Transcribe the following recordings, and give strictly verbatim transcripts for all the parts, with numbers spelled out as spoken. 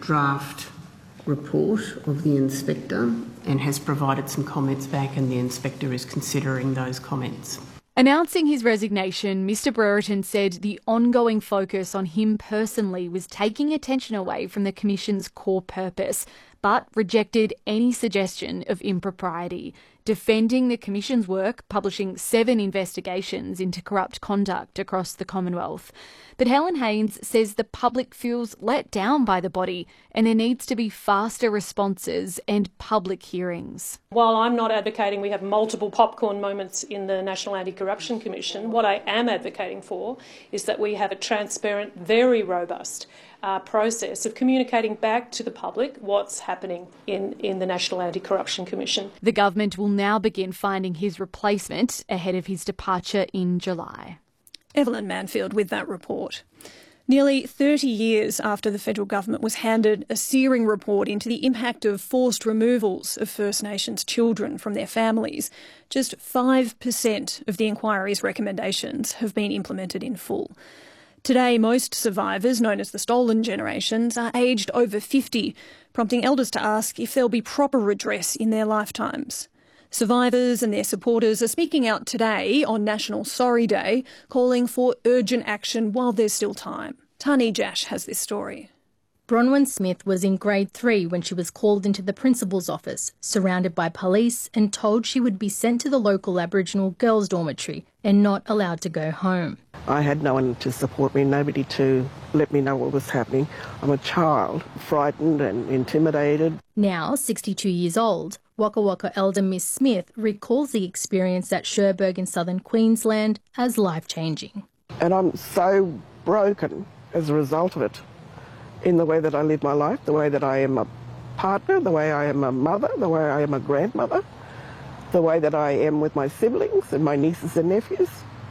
draft report of the inspector and has provided some comments back, and the inspector is considering those comments. Announcing his resignation, Mr Brereton said the ongoing focus on him personally was taking attention away from the Commission's core purpose, but rejected any suggestion of impropriety, defending the Commission's work, publishing seven investigations into corrupt conduct across the Commonwealth. But Helen Haines says the public feels let down by the body and there needs to be faster responses and public hearings. While I'm not advocating we have multiple popcorn moments in the National Anti-Corruption Commission, what I am advocating for is that we have a transparent, very robust uh, process of communicating back to the public what's happening in, in the National Anti-Corruption Commission. The government will now begin finding his replacement ahead of his departure in July. Evelyn Manfield with that report. Nearly thirty years after the federal government was handed a searing report into the impact of forced removals of First Nations children from their families, just five percent of the inquiry's recommendations have been implemented in full. Today, most survivors, known as the stolen generations, are aged over fifty, prompting elders to ask if there'll be proper redress in their lifetimes. Survivors and their supporters are speaking out today on National Sorry Day, calling for urgent action while there's still time. Tani Jash has this story. Bronwyn Smith was in grade three when she was called into the principal's office, surrounded by police and told she would be sent to the local Aboriginal girls' dormitory and not allowed to go home. I had no one to support me, nobody to let me know what was happening. I'm a child, frightened and intimidated. Now, sixty-two years old, Waka Waka elder Miss Smith recalls the experience at Cherbourg in southern Queensland as life-changing. And I'm so broken as a result of it, in the way that I live my life, the way that I am a partner, the way I am a mother, the way I am a grandmother, the way that I am with my siblings and my nieces and nephews.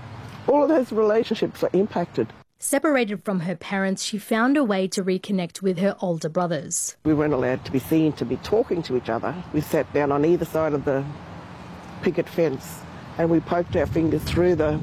All of those relationships are impacted. Separated from her parents, she found a way to reconnect with her older brothers. We weren't allowed to be seen to be talking to each other. We sat down on either side of the picket fence and we poked our fingers through the,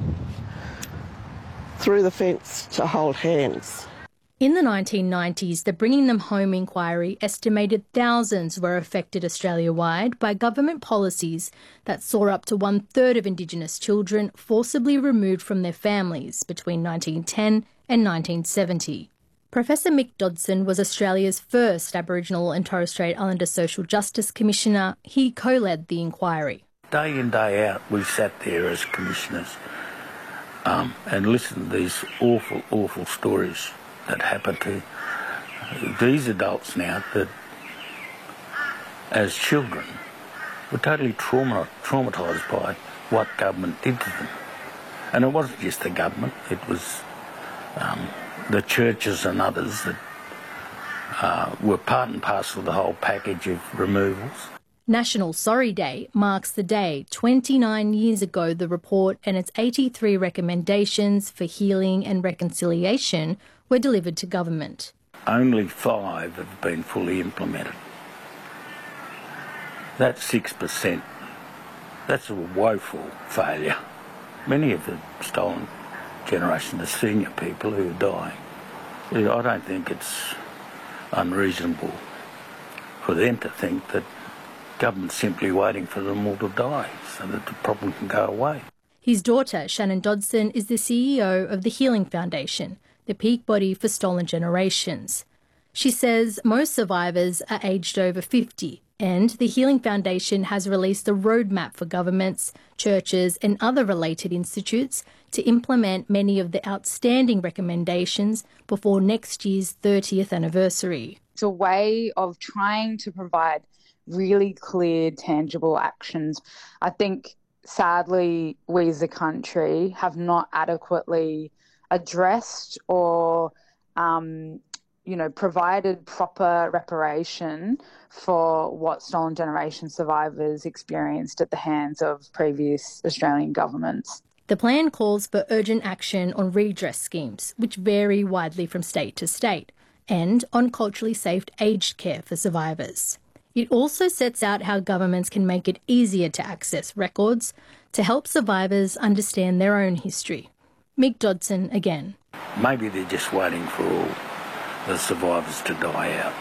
through the fence to hold hands. In the nineteen nineties, the Bringing Them Home inquiry estimated thousands were affected Australia-wide by government policies that saw up to one-third of Indigenous children forcibly removed from their families between nineteen ten and nineteen seventy. Professor Mick Dodson was Australia's first Aboriginal and Torres Strait Islander Social Justice Commissioner. He co-led the inquiry. Day in, day out, we sat there as commissioners um, and listened to these awful, awful stories that happened to these adults now that, as children, were totally trauma, traumatised by what government did to them. And it wasn't just the government, it was um, the churches and others that uh, were part and parcel of the whole package of removals. National Sorry Day marks the day twenty-nine years ago the report and its eighty-three recommendations for healing and reconciliation were delivered to government. Only five have been fully implemented. That's six percent. That's a woeful failure. Many of the stolen generation are senior people who are dying. I don't think it's unreasonable for them to think that government's simply waiting for them all to die so that the problem can go away. His daughter, Shannon Dodson, is the C E O of the Healing Foundation, the peak body for stolen generations. She says most survivors are aged over fifty, and the Healing Foundation has released a roadmap for governments, churches and other related institutes to implement many of the outstanding recommendations before next year's thirtieth anniversary. It's a way of trying to provide really clear, tangible actions. I think, sadly, we as a country have not adequately addressed or, um, you know, provided proper reparation for what stolen generation survivors experienced at the hands of previous Australian governments. The plan calls for urgent action on redress schemes, which vary widely from state to state, and on culturally safe aged care for survivors. It also sets out how governments can make it easier to access records to help survivors understand their own history. Mick Dodson again. Maybe they're just waiting for all the survivors to die out.